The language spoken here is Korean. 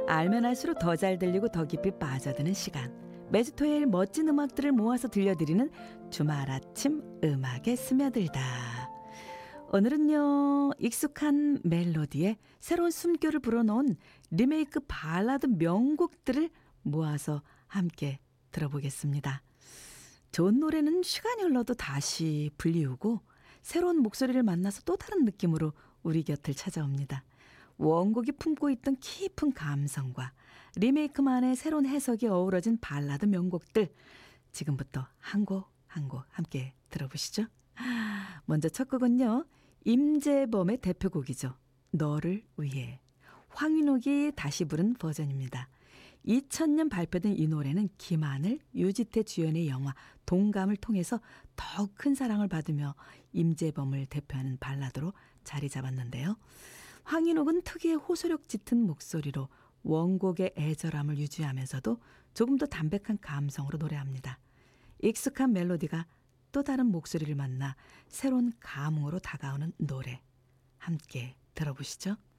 알면 알수록 더 잘 들리고 더 깊이 빠져드는 시간. 매주 토요일 멋진 음악들을 모아서 들려드리는 주말 아침 음악에 스며들다. 오늘은요, 익숙한 멜로디에 새로운 숨결을 불어넣은 리메이크 발라드 명곡들을 모아서 함께 들어보겠습니다. 좋은 노래는 시간이 흘러도 다시 불리우고 새로운 목소리를 만나서 또 다른 느낌으로 우리 곁을 찾아옵니다. 원곡이 품고 있던 깊은 감성과 리메이크만의 새로운 해석이 어우러진 발라드 명곡들, 지금부터 한 곡 한 곡 함께 들어보시죠. 먼저 첫 곡은요, 임재범의 대표곡이죠. 너를 위해. 황인옥이 다시 부른 버전입니다. 2000년 발표된 이 노래는 김하늘, 유지태 주연의 영화 동감을 통해서 더욱 큰 사랑을 받으며 임재범을 대표하는 발라드로 자리 잡았는데요. 황인옥은 특유의 호소력 짙은 목소리로 원곡의 애절함을 유지하면서도 조금 더 담백한 감성으로 노래합니다. 익숙한 멜로디가 또 다른 목소리를 만나 새로운 감흥으로 다가오는 노래, 함께 들어보시죠.